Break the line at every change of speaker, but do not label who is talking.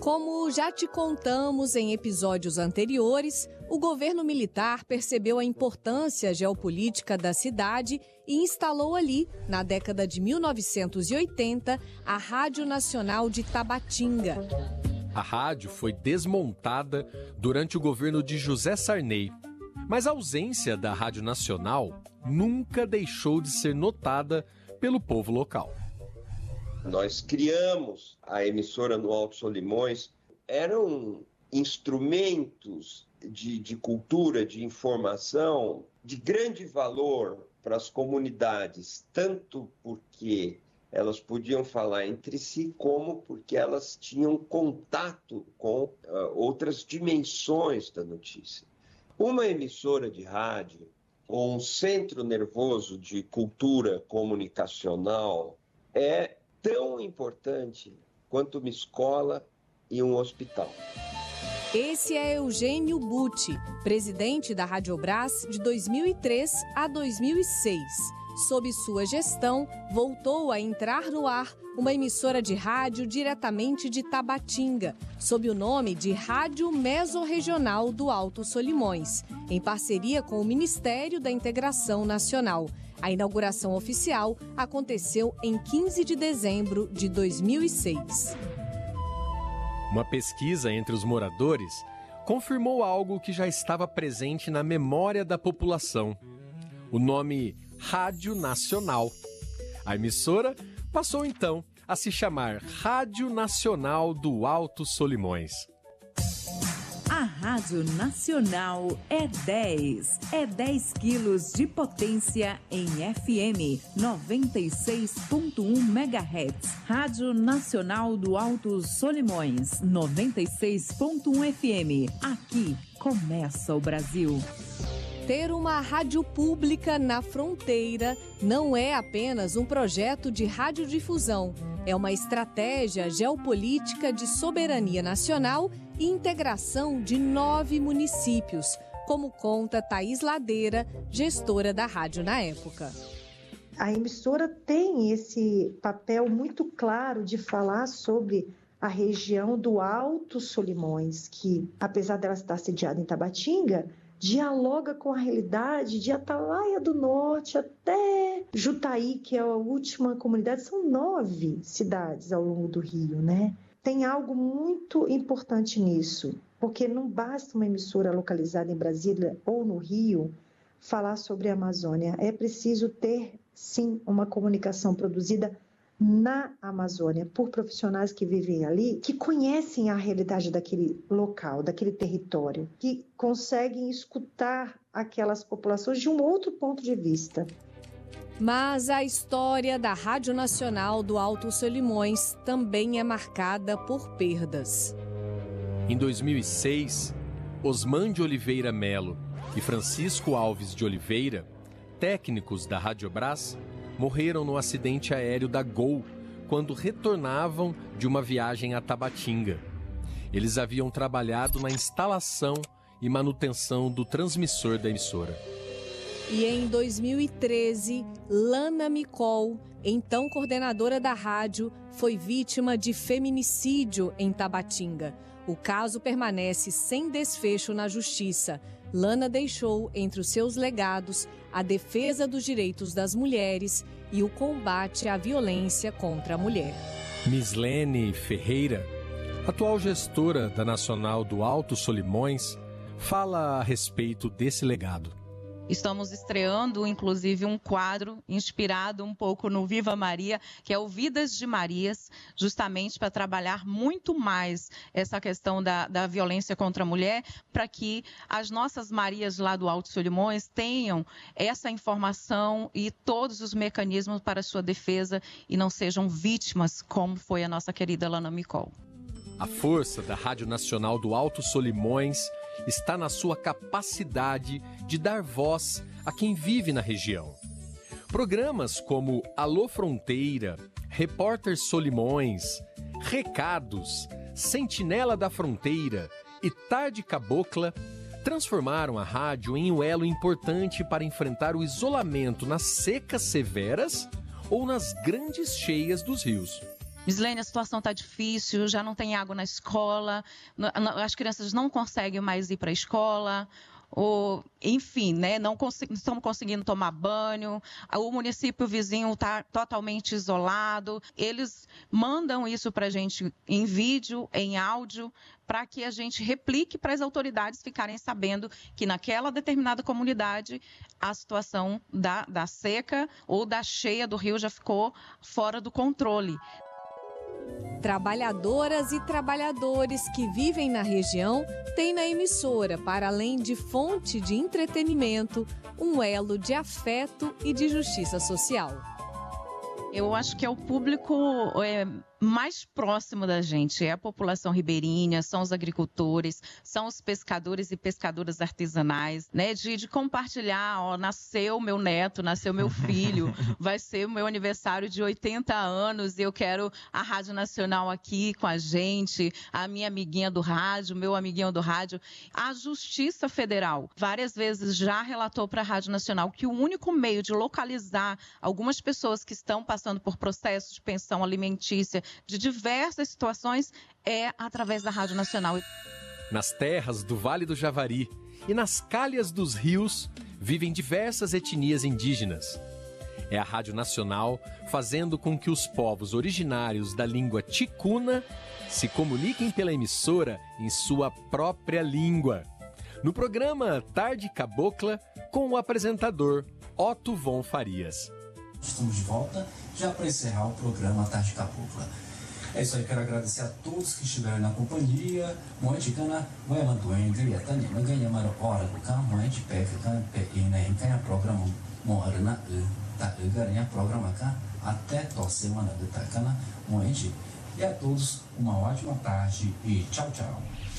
Como já te contamos em episódios anteriores, o governo militar percebeu a importância geopolítica da cidade e instalou ali, na década de 1980, a Rádio Nacional de Tabatinga.
A rádio foi desmontada durante o governo de José Sarney, mas a ausência da Rádio Nacional nunca deixou de ser notada pelo povo local.
Nós criamos a emissora no Alto Solimões, eram instrumentos de cultura, de informação, de grande valor para as comunidades, tanto porque elas podiam falar entre si, como porque elas tinham contato com outras dimensões da notícia. Uma emissora de rádio, ou um centro nervoso de cultura comunicacional, é tão importante quanto uma escola e um hospital.
Esse é Eugênio Butti, presidente da Radiobras de 2003 a 2006. Sob sua gestão, voltou a entrar no ar uma emissora de rádio diretamente de Tabatinga, sob o nome de Rádio Mesorregional do Alto Solimões, em parceria com o Ministério da Integração Nacional. A inauguração oficial aconteceu em 15 de dezembro de 2006.
Uma pesquisa entre os moradores confirmou algo que já estava presente na memória da população: o nome Rádio Nacional. A emissora passou então a se chamar Rádio Nacional do Alto Solimões.
A Rádio Nacional é 10. É 10 quilos de potência em FM 96.1 MHz. Rádio Nacional do Alto Solimões 96.1 FM. Aqui começa o Brasil.
Ter uma rádio pública na fronteira não é apenas um projeto de radiodifusão. É uma estratégia geopolítica de soberania nacional e integração de 9 municípios, como conta Thaís Ladeira, gestora da rádio na época.
A emissora tem esse papel muito claro de falar sobre a região do Alto Solimões, que, apesar dela estar sediada em Tabatinga, dialoga com a realidade de Atalaia do Norte até Jutaí, que é a última comunidade. São 9 cidades ao longo do Rio, né? Tem algo muito importante nisso, porque não basta uma emissora localizada em Brasília ou no Rio falar sobre a Amazônia. É preciso ter, sim, uma comunicação produzida na Amazônia, por profissionais que vivem ali, que conhecem a realidade daquele local, daquele território, que conseguem escutar aquelas populações de um outro ponto de vista.
Mas a história da Rádio Nacional do Alto Solimões também é marcada por perdas.
Em 2006, Osman de Oliveira Melo e Francisco Alves de Oliveira, técnicos da Radiobras, morreram no acidente aéreo da Gol quando retornavam de uma viagem a Tabatinga. Eles haviam trabalhado na instalação e manutenção do transmissor da emissora.
E em 2013, Lana Micol, então coordenadora da rádio, foi vítima de feminicídio em Tabatinga. O caso permanece sem desfecho na justiça. Lana deixou entre os seus legados a defesa dos direitos das mulheres e o combate à violência contra a mulher.
Mislene Ferreira, atual gestora da Nacional do Alto Solimões, fala a respeito desse legado.
Estamos estreando, inclusive, um quadro inspirado um pouco no Viva Maria, que é o Vidas de Marias, justamente para trabalhar muito mais essa questão da violência contra a mulher, para que as nossas Marias lá do Alto Solimões tenham essa informação e todos os mecanismos para a sua defesa e não sejam vítimas, como foi a nossa querida Lana Micol.
A força da Rádio Nacional do Alto Solimões está na sua capacidade de dar voz a quem vive na região. Programas como Alô Fronteira, Repórter Solimões, Recados, Sentinela da Fronteira e Tarde Cabocla transformaram a rádio em um elo importante para enfrentar o isolamento nas secas severas ou nas grandes cheias dos rios.
Mislene, a situação está difícil, já não tem água na escola, as crianças não conseguem mais ir para a escola, ou, enfim, né, não estamos conseguindo tomar banho, o município vizinho está totalmente isolado. Eles mandam isso para a gente em vídeo, em áudio, para que a gente replique para as autoridades ficarem sabendo que naquela determinada comunidade a situação da seca ou da cheia do rio já ficou fora do controle.
Trabalhadoras e trabalhadores que vivem na região têm na emissora, para além de fonte de entretenimento, um elo de afeto e de justiça social.
Eu acho que é o público mais próximo da gente, é a população ribeirinha, são os agricultores, são os pescadores e pescadoras artesanais, né? De compartilhar, ó, nasceu meu neto, nasceu meu filho, vai ser o meu aniversário de 80 anos e eu quero a Rádio Nacional aqui com a gente, a minha amiguinha do rádio, meu amiguinho do rádio. A Justiça Federal várias vezes já relatou para a Rádio Nacional que o único meio de localizar algumas pessoas que estão passando por processos de pensão alimentícia de diversas situações é através da Rádio Nacional.
Nas terras do Vale do Javari e nas calhas dos rios vivem diversas etnias indígenas. É a Rádio Nacional fazendo com que os povos originários da língua ticuna se comuniquem pela emissora em sua própria língua. No programa Tarde Cabocla, com o apresentador Otto von Farias.
Estamos de volta já para encerrar o programa Tarde Cabocla. É isso aí, quero agradecer a todos que estiveram na companhia. Muito cana, vai mandoen, dia tani, não ganha mais hora do carro, muito pega, can pe né, ganha programa, morna, tá ganha programa cá, até toda semana de tacana, muito. E a todos uma ótima tarde e tchau, tchau.